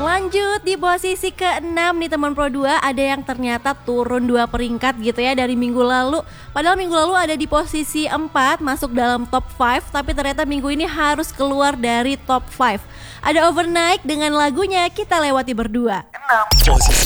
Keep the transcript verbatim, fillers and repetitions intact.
Lanjut di posisi keenam nih teman Pro dua, ada yang ternyata turun dua peringkat gitu ya dari minggu lalu. Padahal minggu lalu ada di posisi empat, masuk dalam top lima, tapi ternyata minggu ini harus keluar dari top lima. Ada Overnight dengan lagunya Kita Lewati Berdua. Posisi